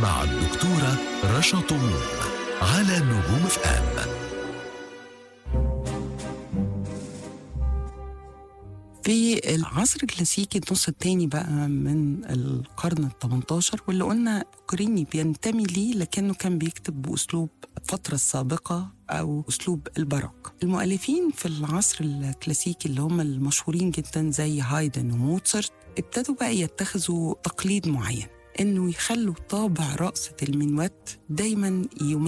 مع الدكتورة رشا طموح على نجوم FM. في العصر الكلاسيكي النص الثاني بقى من القرن ال18، واللي قلنا كوريني بينتمي ليه لكنه كان بيكتب بأسلوب الفترة السابقة أو أسلوب الباروك. المؤلفين في العصر الكلاسيكي اللي هم المشهورين جدا زي هايدن وموتسارت ابتدوا بقى يتخذوا تقليد معين، إنه يخلوا طابع رقصة المنوات دايماً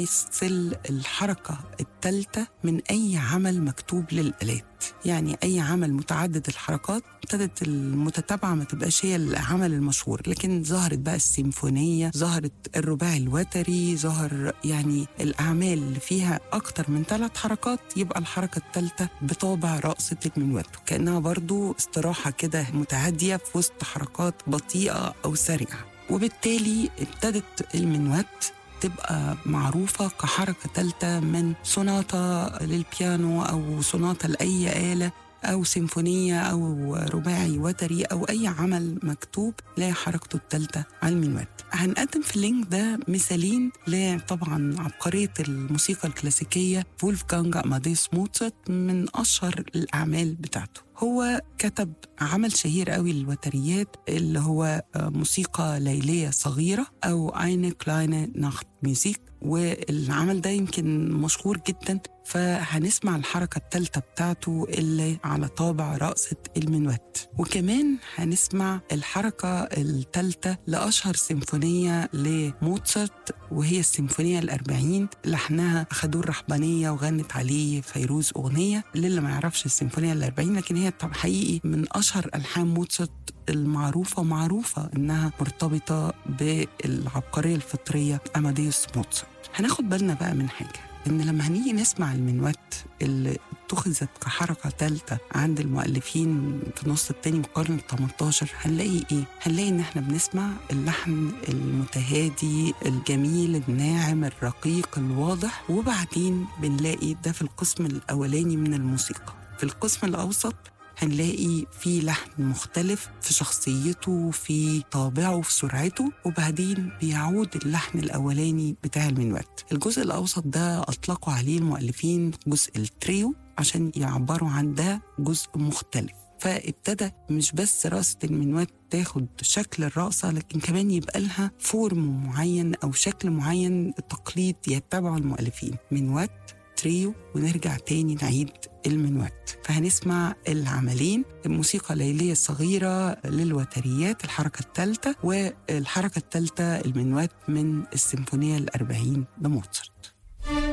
يمثل الحركة الثالثة من أي عمل مكتوب للآلات. يعني أي عمل متعدد الحركات ابتدت المتتابعة ما تبقاش هي العمل المشهور، لكن ظهرت بقى السيمفونية، ظهرت الرباعي الوتري، ظهر يعني الأعمال اللي فيها أكتر من 3 حركات يبقى الحركة الثالثة بطابع رقصة المنوات، كأنها برضو استراحة كده متعدية في وسط حركات بطيئة أو سريعة. وبالتالي ابتدت المنوات تبقى معروفة كحركة ثالثة من سوناتا للبيانو أو سوناتا لأي آلة أو سيمفونية أو رباعي وتري أو أي عمل مكتوب لا حركته الثالثة على المنوات. هنقدم في اللينك ده مثالين لطبعا عبقرية الموسيقى الكلاسيكية فولفغانج أماديوس موتسارت من أشهر الأعمال بتاعته. هو كتب عمل شهير قوي للوتريات اللي هو موسيقى ليلية صغيرة أو eine kleine Nachtmusik، والعمل ده يمكن مشهور جدا. فهنسمع الحركة الثالثة بتاعته اللي على طابع رقصة المنوات، وكمان هنسمع الحركة الثالثة لأشهر سيمفونية لموتسارت وهي السيمفونية 40، لحنها خدور رحبانية وغنت عليه فيروز أغنية. للي ما يعرفش السيمفونية 40، لكن هي طبعا حقيقي من أشهر ألحان موتسارت المعروفة، معروفة إنها مرتبطة بالعبقرية الفطرية أماديوس موتسارت. هناخد بالنا بقى من حاجة، إن لما هنيجي نسمع المنوات اللي اتخذت كحركة ثالثة عند المؤلفين في النص الثاني من القرن ال18، هنلاقي إيه؟ هنلاقي إن إحنا بنسمع اللحن المتهادي الجميل الناعم الرقيق الواضح، وبعدين بنلاقي ده في القسم الأولاني من الموسيقى. في القسم الأوسط هنلاقي في لحن مختلف في شخصيته، في طابعه، في سرعته، وبعدين بيعود اللحن الأولاني بتاع المنوات. الجزء الأوسط ده أطلقوا عليه المؤلفين جزء التريو عشان يعبروا عن ده جزء مختلف. فابتدى مش بس رقصة المنوات تاخد شكل الرقصة، لكن كمان يبقى لها فورم معين أو شكل معين تقليد يتبعه المؤلفين، منوات تريو، ونرجع تاني نعيد المنوات. فهنسمع العملين، الموسيقى الليلية الصغيرة للوتريات الحركة الثالثة، والحركة الثالثة المنوات من السيمفونية 40 لموتسارت.